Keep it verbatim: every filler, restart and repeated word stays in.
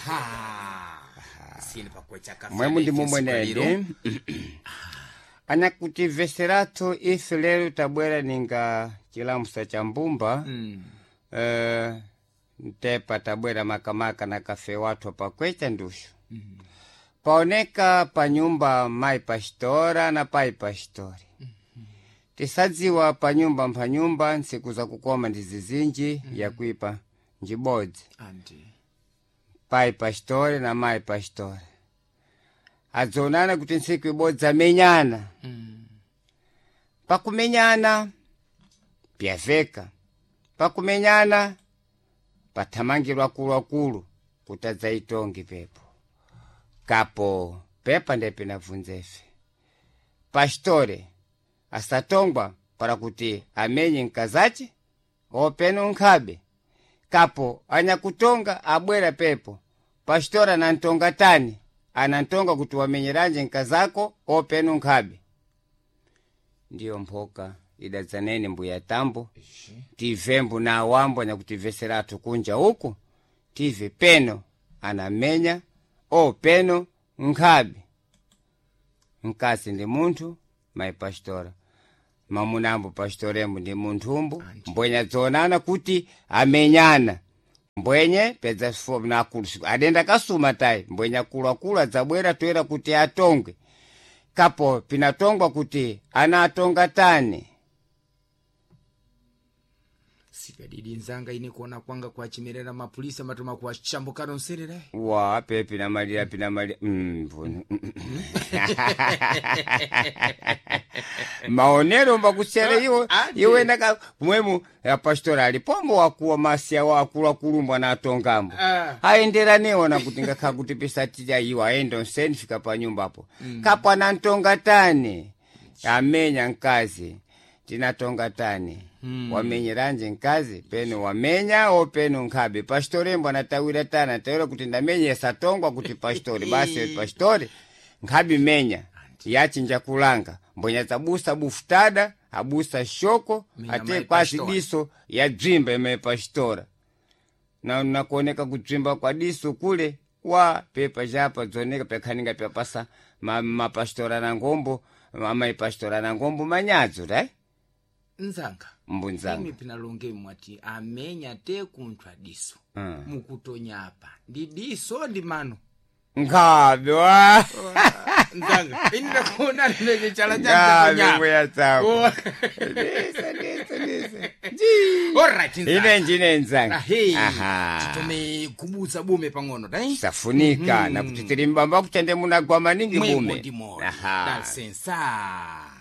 aha sini pakwecha kafe mwemu ndi mumwenende anakuti veserato isu lero tabwera ninga chilamusa cha mbumba mm. uh, ntepa tabwera makamaka na kafe watu pakwecha ndushu mm. paoneka pa nyumba mai pastora na pai pastori mm -hmm. tisadziwa pa nyumba mpa nyumba nsiku za kukoma ndizizinji mm -hmm. ya kuipa njibodzi andi pai pastori na mai pastori adzonana kuti nsiku ibodzi amenyana mm. pakumenyana pyaveka pakumenyana pathamangirwa akuluakulu kuti adzaitonge pepo kapo pepa ndepe navunzefe pastore asatongwa para kuti amenye nkazace openo nkhabe kapo anyakutonga abwera pepo pastora anantonga tani anantonga kuti wamenyeranje nkazako openo nkhabe ndiyo mphoka idadzanene mbuya tambo tive mbu na awambo anyakutiveseratu kunja uku tive peno anamenya openo nkhabe nkasi ndi munthu mai pastora mamunambo pastorembu ndi munthumbu mbwenya dzonana kuti amenyana mbwenye pedza sifo na akulu adenda kasuma tai mbwenya akuluakulu adzabwera toera kuti atongwe kapo pinatongwa kuti ana atonga tani sikadidi nzanga ine kuona kwanga kwachimerera mapulisa matoma kuwachambukano nserera wa pepi na malira pina malira mm maonero mbakusere iwo iwe ndaka kumwemu ya pastora alipombo wakuwa masia wa akula kulumbwa na atongambo aenderanewo na kuti ngakha kuti pesa tija iwo aendo nseni fika pa nyumba hapo kapo anantonga tani amenya nkazi tinatonga tani Hmm. wamenyeranje nkazi peno wamenya o peno nkhabe pastori mbwa natawira tana tawira kuti ndamenye satongwa kuti pastori basi pastori nkhabi menya yachinja kulanga mbonya tabusa bufutada abusa shoko ate kwasi diso ya dzimba ime pastora na nakuoneka kudzimba kwa diso kule wa pepa japa dzoneka pekhaninga pepasa ma, ma pastora na ngombo mama pastora na ngombo manyadzo right nzanga mbunzanga imi pinalonge mwati amenya te kuntwa diso mm. mukutonya apa ndi diso ndi mano nkhabe wa nzanga inda kuona nene chala changa kunya ngabe ya tsapo desa desa desa ji alright nzanga ine njine nzanga aha titome kubuza bume pang'ono dai safunika mm -hmm. na kuti tiri mbamba kutende munagwa maningi bume aha da sensa